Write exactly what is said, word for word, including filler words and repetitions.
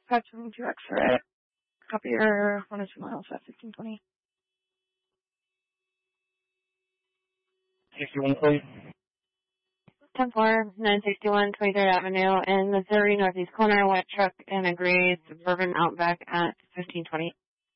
five seventy-two X-ray. Copy your one or two miles at fifteen twenty. sixty-one, please. ten four, nine sixty-one, twenty-third Avenue in Missouri, Northeast corner, white truck and a gray Suburban Outback at fifteen twenty.